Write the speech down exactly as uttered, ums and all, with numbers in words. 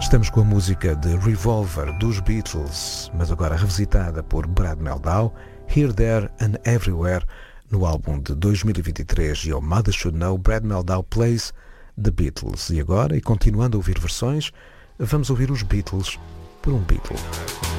Estamos com a música de Revolver dos Beatles, mas agora revisitada por Brad Mehldau, Here, There and Everywhere, no álbum de dois mil e vinte e três Your Mother Should Know. Brad Mehldau plays The Beatles. E agora, e continuando a ouvir versões, vamos ouvir os Beatles por um Beatle.